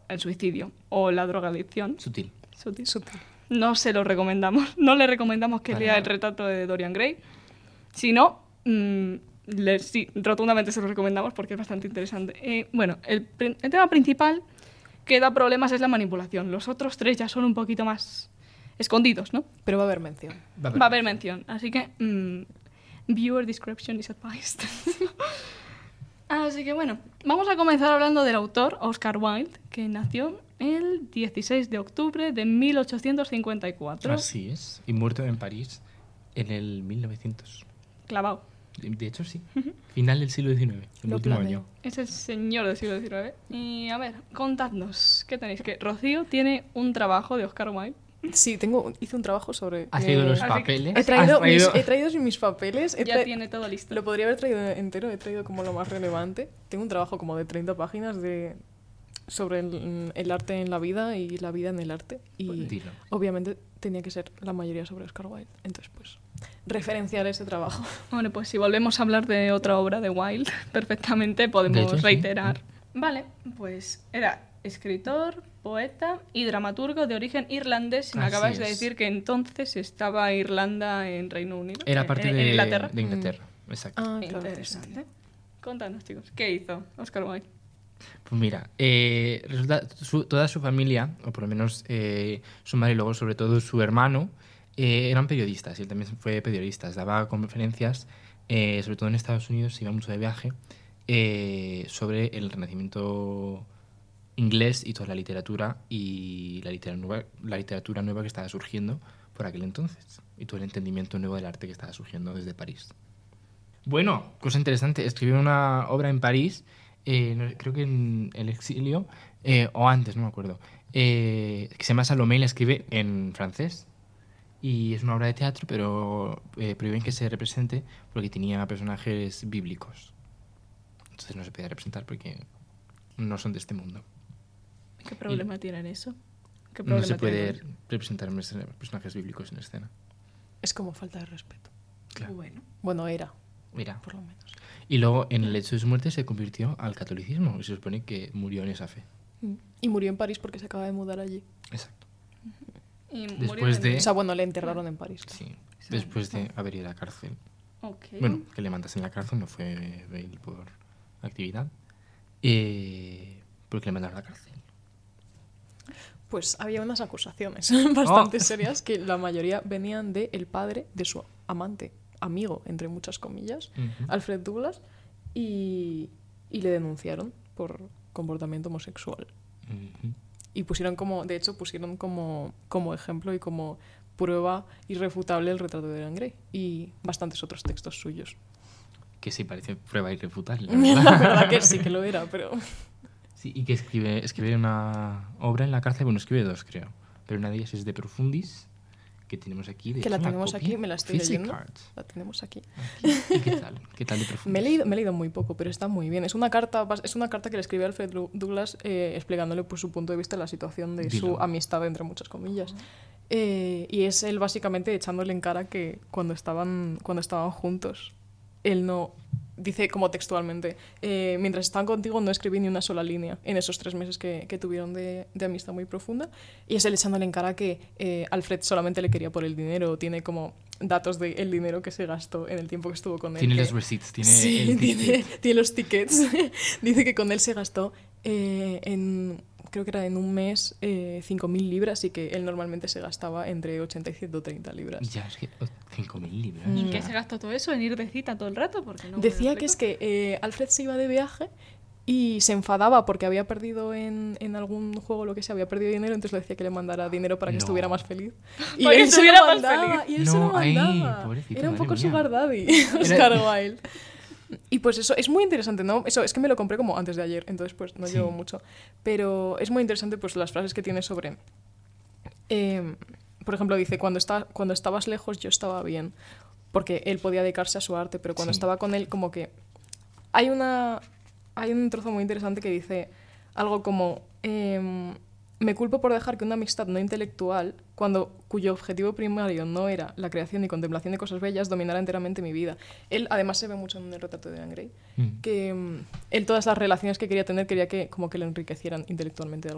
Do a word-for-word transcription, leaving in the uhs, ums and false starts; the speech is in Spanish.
el suicidio o la drogadicción. Sutil. Sutil. Sutil. No se lo recomendamos. No le recomendamos que Para lea nada. el retrato de Dorian Gray. Si no, mmm, le, sí, rotundamente se lo recomendamos porque es bastante interesante. Eh, bueno, el, el tema principal que da problemas es la manipulación. Los otros tres ya son un poquito más escondidos, ¿no? Pero va a haber mención. Va a haber, Va a haber mención. Así que, mmm, viewer discretion is advised. Así que bueno, vamos a comenzar hablando del autor, Oscar Wilde, que nació el dieciséis de octubre de mil ochocientos cincuenta y cuatro. Así es. Y muerto en París en el mil novecientos. Clavado. De de hecho, sí. Final del siglo diecinueve, el Lo último planeo. año. Es el señor del siglo diecinueve. Y a ver, contadnos, ¿qué tenéis? Que Rocío tiene un trabajo de Oscar Wilde. Sí, tengo, hice un trabajo sobre... Has traído eh, los así que- papeles. He traído, Has traído- Mis, he traído mis papeles. He Ya tra- tiene todo listo. Lo podría haber traído entero, he traído como lo más relevante. Tengo un trabajo como de treinta páginas de sobre el, el arte en la vida y la vida en el arte. Y Dilo. obviamente tenía que ser la mayoría sobre Oscar Wilde. Entonces, pues, referenciar ese trabajo. Bueno, pues si volvemos a hablar de otra obra de Wilde, perfectamente podemos De hecho, sí. reiterar. Vale, pues era escritor, poeta y dramaturgo de origen irlandés. Y me Así acabas de es. decir que entonces estaba Irlanda en Reino Unido. Era en- parte en, de en Inglaterra. de Inglaterra. Exacto. Ah, claro. Interesante. Contanos, chicos, ¿qué hizo Oscar Wilde? Pues mira, eh, resulta su- toda su familia, o por lo menos eh, su madre y luego sobre todo su hermano, eh, eran periodistas. Y él también fue periodista. Daba conferencias, eh, sobre todo en Estados Unidos, se iba mucho de viaje, eh, sobre el Renacimiento inglés y toda la literatura y la literatura nueva, la literatura nueva que estaba surgiendo por aquel entonces. Y todo el entendimiento nuevo del arte que estaba surgiendo desde París. Bueno, cosa interesante, escribió una obra en París, eh, no- creo que en el exilio, eh, o antes, no me acuerdo, eh, que se llama Salomé y la escribe en francés. Y es una obra de teatro, pero eh, prohíben que se represente porque tenía personajes bíblicos. Entonces no se podía representar porque no son de este mundo. ¿Qué problema tienen eso? ¿Qué No problema se puede tienen? representar personajes bíblicos en escena. Es como falta de respeto. Claro. Bueno, Bueno, era, Mira. por lo menos. Y luego en el hecho de su muerte se convirtió al catolicismo y se supone que murió en esa fe. Mm. Y murió en París porque se acaba de mudar allí. Exacto. y murió Después de... de- O sea, bueno, le enterraron en París. Sí. Después de haber ido a la cárcel. Ok. Bueno, que le mandasen a la cárcel, no fue bail por actividad. Eh, porque le mandaron a la cárcel. Pues había unas acusaciones bastante Oh. serias que la mayoría venían de el padre de su amante, amigo, entre muchas comillas, Ujú. Alfred Douglas, y, y le denunciaron por comportamiento homosexual. Ujú. Y pusieron como, de hecho, pusieron como, como ejemplo y como prueba irrefutable el retrato de Dorian Gray y bastantes otros textos suyos. Que sí, parece prueba irrefutable. la La verdad. verdad que sí que lo era, pero... Sí, y que escribe, escribe una obra en la cárcel, bueno, escribe dos, creo. Pero una de ellas es de Profundis, que tenemos aquí. De Que hecho, la una tenemos copia aquí, me la estoy physical leyendo. art. La tenemos aquí. Aquí. ¿Y qué tal? ¿Qué tal de Profundis? Me he, leído, me he leído muy poco, pero está muy bien. Es una carta, bas- es una carta que le escribe Alfred Dru- Douglas eh, explicándole pues, su punto de vista de la situación de su Dilo. amistad, entre muchas comillas. Eh, y es él básicamente echándole en cara que cuando estaban, cuando estaban juntos, él no... Dice como textualmente, eh, mientras estaban contigo no escribí ni una sola línea en esos tres meses que, que tuvieron de, de amistad muy profunda. Y es él echándole en cara que eh, Alfred solamente le quería por el dinero. Tiene como datos del dinero que se gastó en el tiempo que estuvo con él. Tiene que- los receipts, tiene Sí, el tiene, ticket. tiene los tickets. Dice que con él se gastó eh, en, creo que era en un mes, eh, cinco mil libras y que él normalmente se gastaba entre ochenta y ciento treinta libras. Ya, es que oh, cinco mil libras. ¿Y en Mm. qué se gastó todo eso? ¿En ir de cita todo el rato? Porque no me lo Decía que explico. es que eh, Alfred se iba de viaje y se enfadaba porque había perdido en, en algún juego lo que sea, había perdido dinero, entonces le decía que le mandara dinero para que No. estuviera más feliz. Y Para que él se estuviera lo más mandaba, feliz. y él se No, lo ay, mandaba. pobrecito, Era un madre poco mía. sugar daddy, Oscar Wilde. Y pues eso, es muy interesante, ¿no? Eso, es que me lo compré como antes de ayer, entonces pues no Sí. llevo mucho. Pero es muy interesante pues las frases que tiene sobre... eh, por ejemplo, dice, cuando, está, cuando estabas lejos yo estaba bien, porque él podía dedicarse a su arte, pero cuando Sí. estaba con él como que... Hay una hay un trozo muy interesante que dice algo como... em, me culpo por dejar que una amistad no intelectual, cuando, cuyo objetivo primario no era la creación y contemplación de cosas bellas, dominara enteramente mi vida. Él, además, se ve mucho en el retrato de Dorian Gray, Mm. que mm, él todas las relaciones que quería tener quería que como que le enriquecieran intelectualmente de